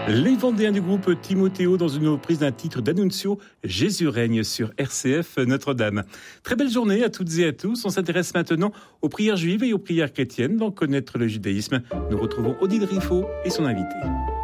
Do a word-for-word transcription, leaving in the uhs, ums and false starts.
Les Vendéens du groupe Timothéo dans une reprise d'un titre d'Annunzio, Jésus règne sur R C F Notre-Dame. Très belle journée à toutes et à tous. On s'intéresse maintenant aux prières juives et aux prières chrétiennes. Dans Connaître le judaïsme, nous retrouvons Odile Riffaut et son invité.